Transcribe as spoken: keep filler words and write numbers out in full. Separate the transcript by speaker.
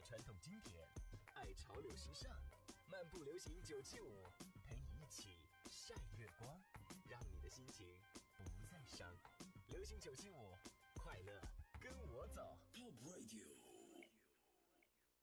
Speaker 1: 传统经典，爱潮流时尚，漫步流行九七五，陪你一起晒月光，让你的心情不再伤。流行九七五，快乐跟我走。Top Radio